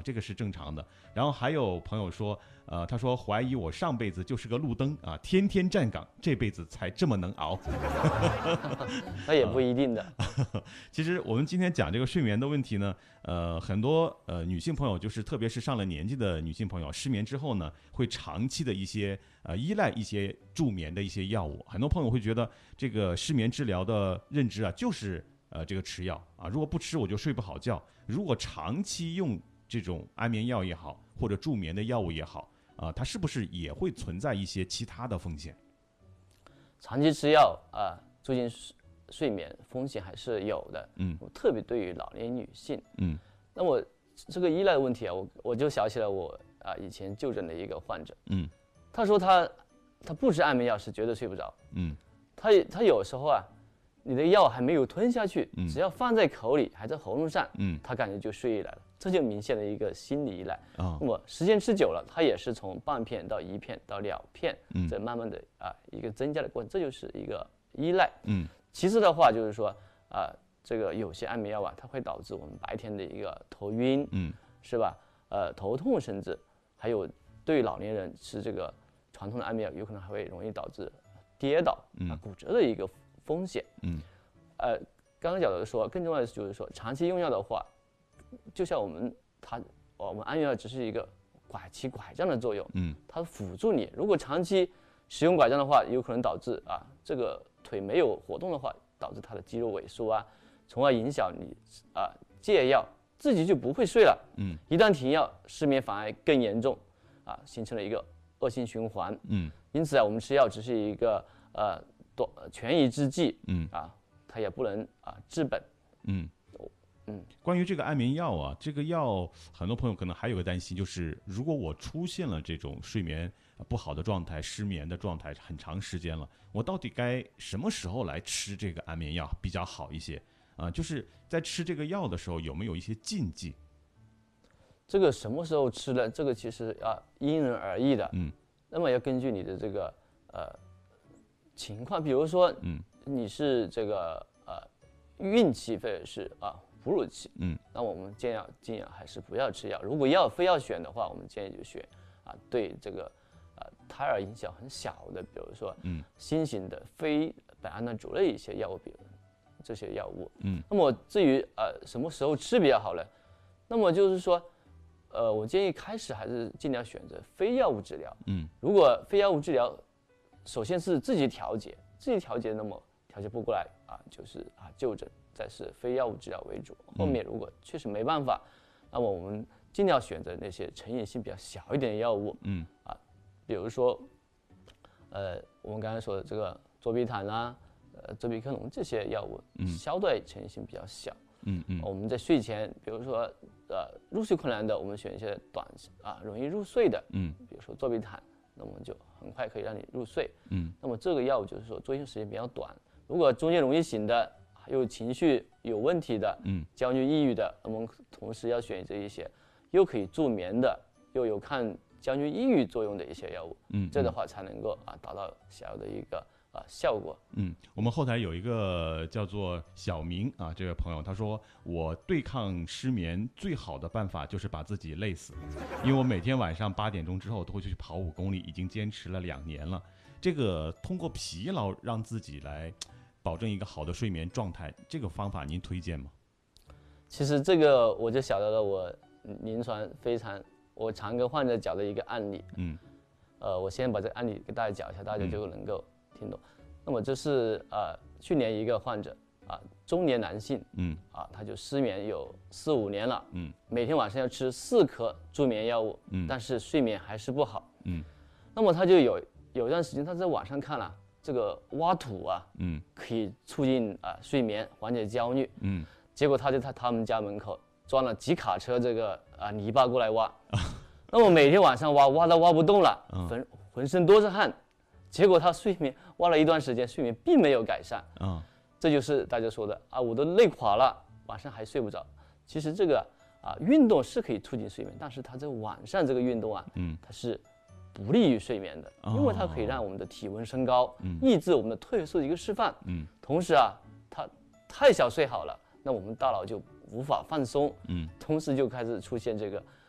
嘛，这个是正常的。然后还有朋友说，他说怀疑我上辈子就是个路灯啊，天天站岗，这辈子才这么能熬。 那也不一定的。 其实我们今天讲这个睡眠的问题呢，很多女性朋友，就是特别是上了年纪的女性朋友，失眠之后呢，会长期的一些依赖一些助眠的一些药物。很多朋友会觉得这个失眠治疗的认知啊，就是这个吃药啊，如果不吃我就睡不好觉。如果长期用这种安眠药也好，或者助眠的药物也好，它是不是也会存在一些其他的风险？ 长期吃药促进睡眠风险还是有的。特别对于老年女性。那么这个依赖的问题啊，我就想起来我以前就诊的一个患者。他说他不吃安眠药是绝对睡不着。他有时候啊，你的药还没有吞下去，只要放在口里，还在喉咙上，他感觉就睡意来了，这就明显的一个心理依赖。那么时间吃久了，他也是从半片到1片到2片，这慢慢的一个增加的过程，这就是一个依赖。其次的话就是说这个有些安眠药它会导致我们白天的一个头晕，是吧？头痛，甚至还有对于老年人吃这个传统的安眠药，有可能还会容易导致跌倒骨折的一个风险。刚刚讲的说，更重要的就是说，长期用药的话，就像我们安眠药只是一个起拐杖的作用，它辅助你。如果长期使用拐杖的话，有可能导致这个腿没有活动的话，导致它的肌肉萎缩从而影响你戒药，自己就不会睡了。一旦停药，失眠反而更严重形成了一个恶性循环。因此我们吃药只是一个权宜之计。它也不能治本。 关于这个安眠药这个药很多朋友可能还有个担心，就是如果我出现了这种睡眠不好的状态，失眠的状态很长时间了，我到底该什么时候来吃这个安眠药比较好一些？就是在吃这个药的时候有没有一些禁忌？ 这个什么时候吃呢？这个其实因人而异的。那么要根据你的这个情况，比如说你是这个孕期或者是哺乳期，那我们建议还是不要吃药。如果非要选的话，我们建议就选对这个胎儿影响很小的，比如说新型的非苯胺蓝主类一些药物，比如这些药物。那么至于什么时候吃比较好呢？那么就是说我建议开始还是尽量选择非药物治疗。如果非药物治疗，首先是自己调节，那么调节不过来就是就诊，再是非药物治疗为主。后面如果确实没办法，那么我们尽量选择那些成瘾性比较小一点的药物。比如说我们刚才说的这个左比坦周比克隆这些药物，相对成瘾性比较小。我们在睡前，比如说入睡困难的，我们选一些容易入睡的，比如说左比坦，那我们就很快可以让你入睡。那么这个药物就是说作用时间比较短。如果中间容易醒的，又情绪有问题的，焦虑抑郁的，我们同时要选择一些又可以助眠的，又有抗焦虑抑郁作用的一些药物。这的话才能够达到想要的一个效果。 我们后台有一个叫做小明这位朋友，他说我对抗失眠最好的办法就是把自己累死，因为我每天晚上8点钟之后都会去跑5公里，已经坚持了2年了。这个通过疲劳让自己来保证一个好的睡眠状态，这个方法您推荐吗？ 其实这个我就晓得了，我临床我常跟患者讲的一个案例。我先把这个案例给大家讲一下，大家就能够听懂。那么这是去年一个患者中年男性，他就失眠有4、5年了，每天晚上要吃4颗助眠药物，但是睡眠还是不好。那么他就有一段时间他在网上看了这个挖土可以促进睡眠，缓解焦虑。结果他就在他们家门口装了几卡车这个泥巴过来挖。那么每天晚上挖到挖不动了，浑身都是汗。结果他睡眠挖了一段时间，睡眠并没有改善。这就是大家说的我都累垮了，晚上还睡不着。其实这个运动是可以促进睡眠，但是它在晚上这个运动它是不利于睡眠的，因为它可以让我们的体温升高，抑制我们的褪黑素的一个释放。同时它太小睡好了，那我们大脑就无法放松，同时就开始出现这个